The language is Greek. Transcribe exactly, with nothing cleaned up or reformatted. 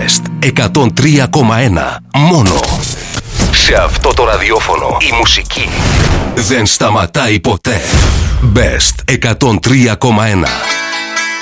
Best εκατόν τρία κόμμα ένα. Μόνο σε αυτό το ραδιόφωνο η μουσική δεν σταματάει ποτέ. Best εκατόν τρία κόμμα ένα.